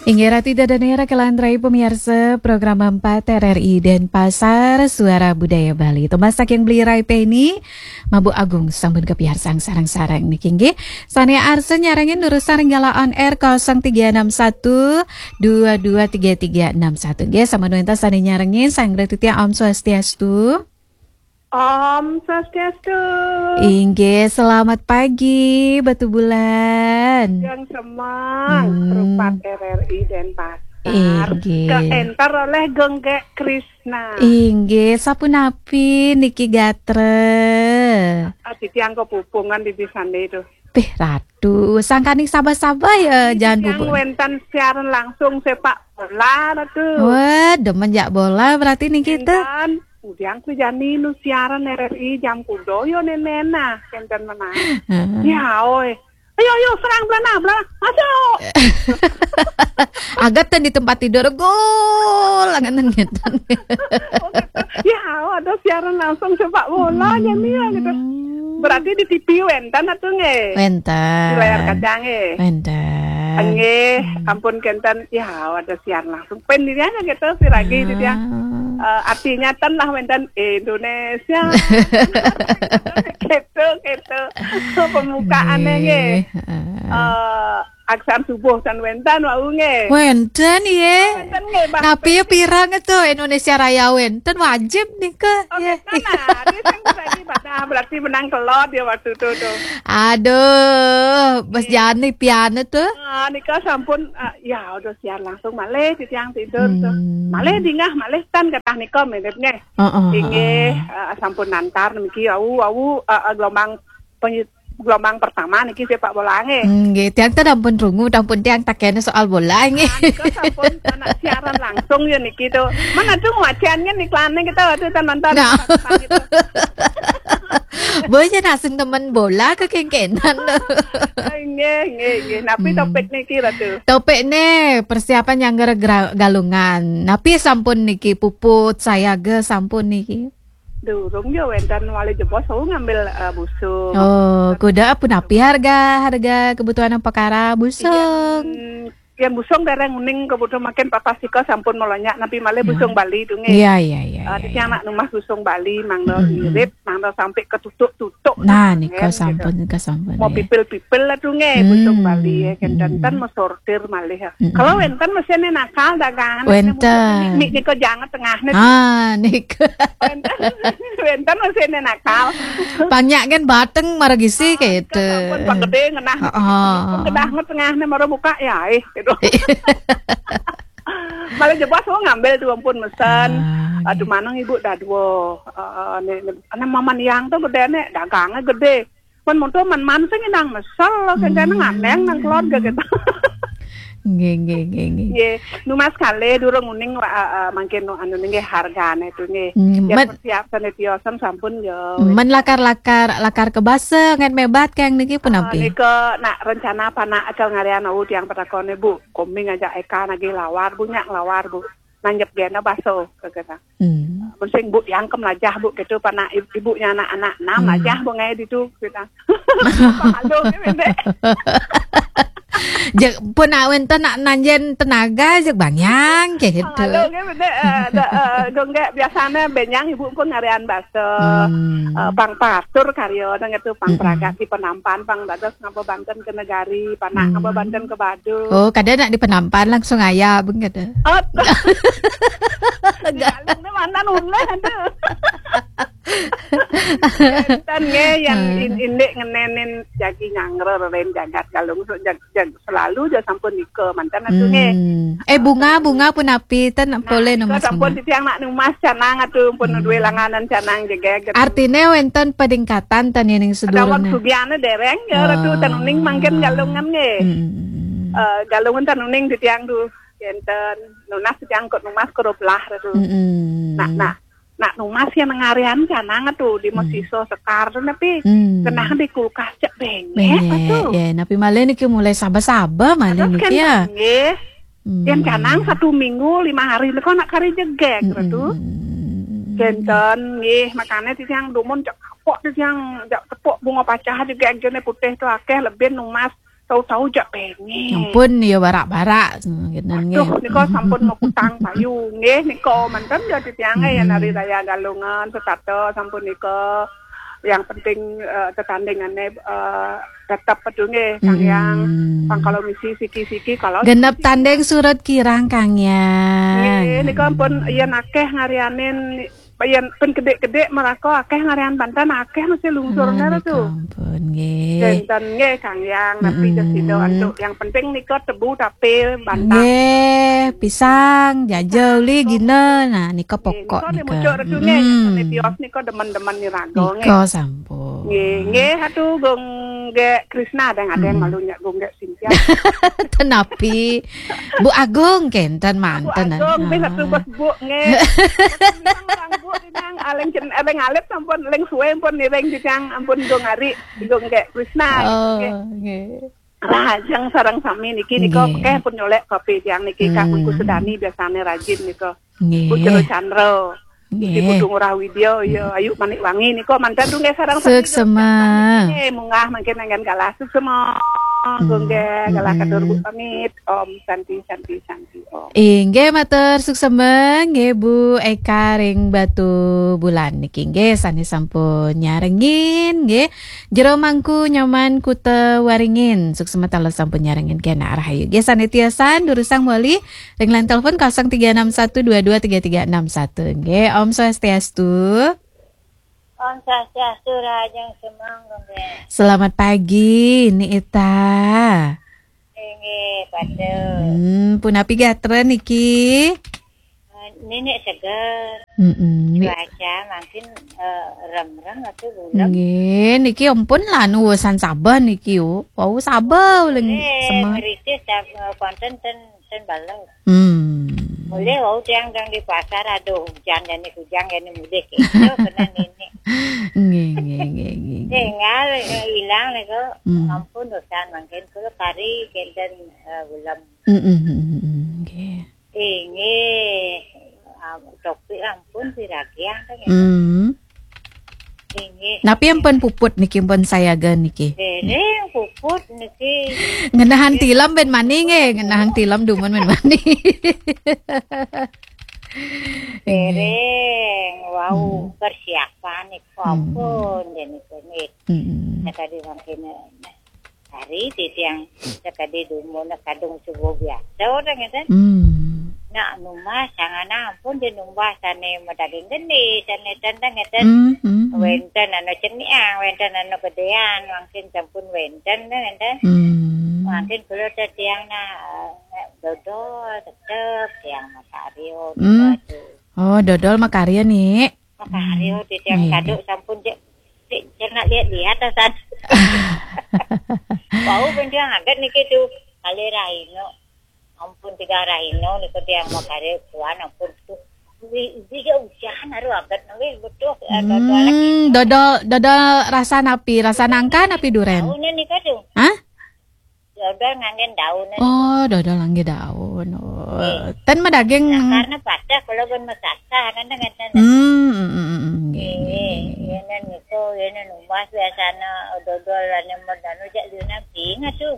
Ingira tidak dan era kelandrai pemirsa program 4 RRI Denpasar Suara Budaya Bali. Tomasak yang beli rai ini Mabu Agung sambun ke pihak sang sarang-sarang nih kinggi. Sania Arsen nyarangin urusan ringgalaan R 0361 223361. Ge sama nuenta sani nyarangin sang gratitia Om Swastiastu. Om Swastiastu. Inge, selamat pagi Batu Bulan. Yang semang Rupat RRI Denpasar. Inge. Keentar oleh Gengge Krishna. Inge, sapunapi Niki Gatre. Titi yang kepupungan di sana itu. Pih ratu, sangkani sabah-sabah ya jangan yang bubuk. wentan siaran langsung sepak bola ratu. Wah, demen jak bola berarti nih kita. Udiang ku jani nu siaran RRI jam kudo yo nenena kenten mana. Ya oi. Ayo serang belana masuk. Agak di tempat tidur gol angan ngetan. Ya ada siaran langsung sepak bola jani gitu. Berarti di TV wentan atuh nge. Wentan. Di layar kaca nge. Wentan. Nge, ampun kenten ya ada siaran langsung pendiriannya gitu siragi gitu ya. Artinya tan lah wentan Indonesia. gitu pembukaannya nge. Aksan subuh dan wentan wau nge. Wentan ye. Wentan nge. Tapi ya pirang itu Indonesia Raya wentan wajib nih ke. Oke, nah, dia kan berarti menang kelot dia waktu itu tuh. Aduh, Mas Jani piano tuh. Nika sampun ya udah siar langsung malih di tiang tidur tuh. Malih dingah malih tan kata nika menitnya. Inge sampun nantar niki au gelombang pertama niki sepak bola nge. Nggih, tiang teh ampun rungu, ampun tiang takene soal bola nggih. Nika sampun anak siaran langsung ya niki tuh. Mana tuh wajannya iklannya kita waktu itu nonton. Boleh naseng temen bola ke kengkenan. Nggih. Napi topik niki ratu. Topik nih persiapan yang galungan. Napi sampun niki puput saya ge sampun niki. Durung yo wentan wali jebos ngambil busuk. Oh, kuda pun api harga kebutuhan perkara busuk. Yang busung dereng uning kebutuhan makin papasika sampun melonyak napi malih busung Bali tuh nge. Iya. Di anak rumah busung Bali mangdo mirip mangdo sampai ketutuk-tutuk. Nah, nika sampun. Mau pipil-pipil lah tuh nge busung Bali ya kentan mau sortir malih ya. Kalau wentan mesinnya nakal dagangan. Wentan. Niko jangan tengahnya. Nika. Wentan mesinnya nakal. Banyak kan bateng margisi kayak itu. Pak gede ngenah. Kedah tengahnya mau buka ya malah jebas ngambil tuh ampun mesen. Aduh manang ibu dah dua. Maman yang tuh gede nih dagangnya gede. Man sing nang mesel kan nganeng nang keluarga gitu. Nggih. Numas kali durung uning mangkin anu nggih hargane tuh nggih. Ya persiapan tiosan sampun yo. Men lakar kebase ngen mebat kang niki punampi. Nika nak rencana pana acal ngarian au tiang patakone Bu. Koming aja eka nagi lawar Bu nyak lawar Bu. Nanjep gena baso kata. Mensing Bu yang lajah Bu gitu pana ibunya anak-anak 6 lajah Bu ngai ditu kita. Halo bebek. Jak pun awenten nak nanjen tenaga jak banyak kayak gitu. Halo gengge biasanya benyang ibu pun ngarian baso. Pang patur karyo nang itu pang pragati penampan pang dados ngapa Banten ke negari panak ngapa Banten ke Badung. Oh, kadang nak di penampan langsung aya beng kada. Galungnya mana nuleh aduh. Dan yang indek ngenenin jagi nyangre ren jagat galung selalu aja sampun nike mantan atuh nge. Bunga pun api ten boleh nomor sampun di tiang nak numas canang atuh pun duwe langanan canang jegeget. Artine wenten peningkatan tan ning sedurunge. Dawak subiane dereng ya ratu tan uning mangken galungan nge. Galungan tan uning di tiang tuh enten nunas tiang kok numas keroblah ratu. Nak numas yang ngarian canang tuh di mosiso sekar tuh tapi kena di kulkas cek bengek tuh. Ya, napi malih niki mulai sabah-sabah malih niki ya. Yang canang 1 minggu 5 hari kok nak kari jegek tuh. Kenten nggih makane tiang dumun cek kapok tiang cek tepuk bunga pacah jegek jene putih tuh akeh lebih numas tahu-tahu jak pengen. Ampun ya barak-barak ngenen nggih. Aduh niko sampun ngutang payu nggih niko manten ya titiange ya nari raya Galungan setata sampun niko yang penting tetandingannya tetap pedunge Kang Yang kalau misi siki-siki kalau genep tanding surut kirang Kang Yang. Nggih niko pun yen akeh ngarianin yen pun gede-gede mereka akeh ngarian Banten akeh mesti lungsurna tuh. Ampun nggih. Dan nggih Kang Yang tapi jesido antuk yang penting niko tebu tapi Banten. Nggih, pisang, jajal li gina. Nah, niko pokok niko. Niko muncul redune tios niko demen-demen nirago nggih. Niko sampun. Nggih atuh gong ge Krisna ada yang malunya gong ge Cynthia. Tenapi Bu Agung kenten manten. Bu Agung wis atuh bos Bu nggih. Bu dinang aleng alep sampun leng suwe pun nireng dicang ampun gong ari gong ge Krisna. Nggih. Rajang sareng sami niki niko keh pun nyolek kopi tiang niki Kak Buku Sudani biasane rajin niko. Bu Jero Chandra. Iki Budung Rahwidyo ya ayu manik wangi niko mantan nggih sareng sami. Suksema. Munggah mangken nanggen kalah suksema. Gongge kalah katur pamit Om Santi Om. Nggih matur suksema nggih Bu Eka ring Batu Bulan niki nggih sanes sampun nyarengin nggih jero mangku nyaman kute waringin suksema talo sampun nyarengin kena rahayu nggih sanetiasan durusang wali ring line telepon 0361223361 nggih Om Swastiastu. Om Swastiastu Rajang Semang nggih. Selamat pagi ini Ita. Nggih pada. Punapi gatra niki. Nenek seger. Cuaca makin rem-rem atuh bulan. Nggih, niki ampun lah nuwusan sabah niki yo. Wau sabah leng semua. Meritis konten ten balau. Mulai wau tiang di pasar aduh hujan dan hujan ini mudah gitu benar ini. Nggih. Tinggal hilang lego ampun dosan mungkin kulo kari kenten bulan. Nggih. Ini topik ampun piragiang kan ya. Napi ampun puput niki ampun sayagan niki. Dereng puput niki. Ngenahan tilam ben mani nge, ngenahan tilam dumun ben mani. Dereng, wow persiapan niki ampun dan niki. Tadi mungkin hari tiang sekali dumun kadung subuh biasa orang itu. Nak numah sangat ampun di numah sana madaging geni sana tentang ngeten wenten anu ceniang wenten anu gedean mungkin campur wenten ngeten mungkin kalau tiang na dodol tetep tiang makario oh dodol makario nih makario di tiang kado sampun jangan lihat asan bau pendiang agak niki tu kali raino ampun 3 rahino niko tiang makare kuan ampun tuh Bija usahan haru agak nawe betul dodol rasa napi rasa nangka napi duren daunnya nikah tuh hah dodol nganggen daun oh dodol ngangge daun ten mah daging karena pada kalau kan masasa kan ngeten ini niko ini numbas biasana dodol ane modanu jak dina pinga tuh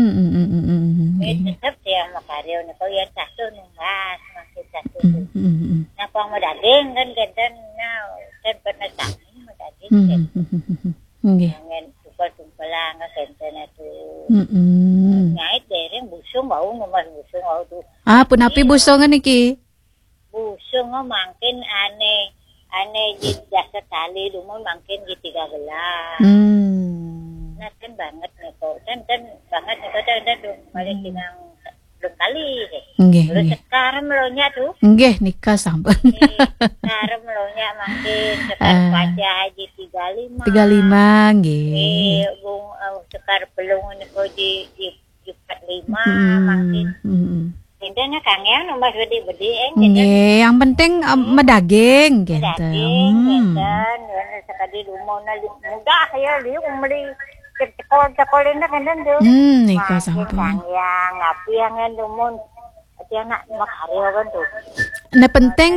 tetap dia makario niko yang satu numbas masih satu nah pang madaging kan geden nah kan pernah sami madaging nganggen tumpal-tumpalan ngenten itu ngait dereng busung bau numbas busung bau tuh punapi busongan niki busung mangkin aneh di jasa tali dumun mangkin di 13 nah kan banget niko kan banget niko dan balik tinang belum kali terus sekarang melonya tuh nggih nikah sampun sekarang melonya mangkin sekarang baca haji 35 nggih bung sekarang belum niko di 45 mangkin Intena Kang Yang nomor bedi-bedi nggih, yang penting medaging gitu. Medaging sekali lumona mudah ya liu beli cekol-cekolina kan tuh. Nikah sampun. Kang Yang ngapi yang lumun dia nak makario kan tuh. Nah penting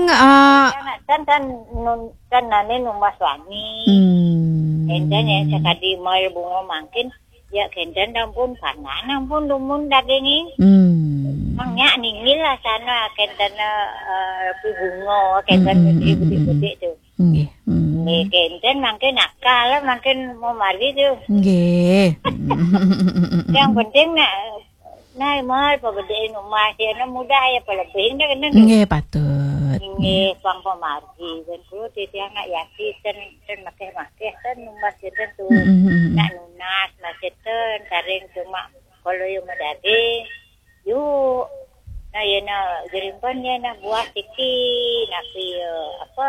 kan nane numah suami. Intena sekali mau bunga mangkin ya kenten ampun panan ampun lumun daging mangnya ningil lah sana kenten bunga kenten gede-gede tuh nggih kenten mangke nakal mangke mau mari tuh nggih yang penting nah mal pabede rumah sih mudah ya pelebih kena nggih patut nggih pang pemargi ben kulo titiang nak yati ten make ten numbas ten tuh nak nunas maseten taring cuma kalau yang daging yuk nah ya na gerimpan ya na buah siki napi apa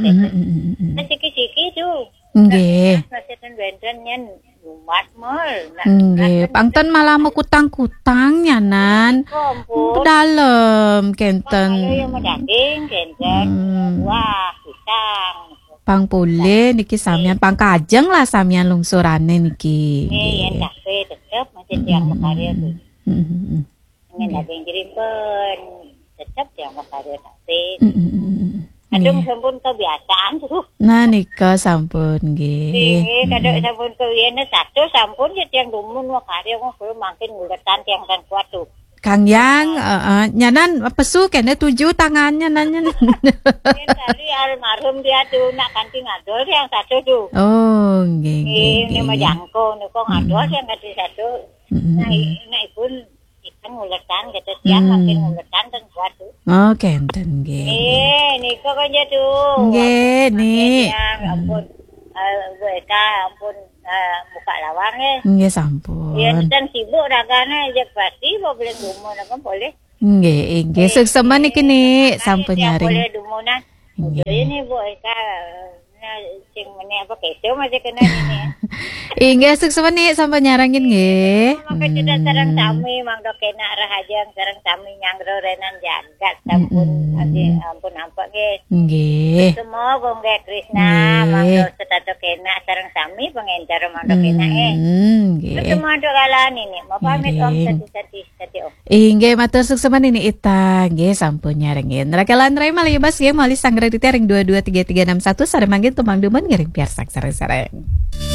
siki tuh nggih maseten benten yen umat mal nggih pangten malah mau kutang-kutang nyanan dalam kenten kalau yang daging kenten buah pisang pangpule niki samian pangkajeng lah samian lungsurane niki yen kafe tetep masih tiang makarya tuh yen daging gerimpan tetep tiang makarya kafe kadang sampun kebiasaan tuh. Nah nika sampun nggih. Kadang sampun kewiyane satu sampun ya tiang dumun makarya kok makin nguletan tiang kan kuat tuh. Kang Yang nyanan pesu kene 7 tangannya nanya. Tadi almarhum dia tuh nak kanti ngadol yang satu tuh. Oh nggih. Ini mah jangko nih kok ngadol yang kanti satu. Nah pun nguletan gitu tiang makin nguletan dan kuat tuh. Oh kenten nggih. Niko kan tuh. Nggih nih. Ampun Bu Eka ampun buka lawang ya. Nggih sampun. Ya dan sibuk ragana aja pasti mau beli dumun apa boleh. Nggih suksema niki nih sampun nyaring. Boleh dumunan. Ini Bu Eka sing meneh apa keso masih kena ini. Inggih suksema nih sampun nyarangin nggih. Maka sudah sareng sami mangdo kena rahajang sareng sami nyangro renan jagat sampun ampun nampak nggih. Nggih. Semoga nggih Krishna mangdo setato kena sareng sami pengencar mangdo kena nggih. Semoga kalani nih mau pamit om sati om. Inggih matur suksema nini ita nggih sampun nyarengin. Rakalan rai malibas nggih mali sanggre di tering 223361 sareng manggih tumang dumun ngiring piarsak sareng-sareng.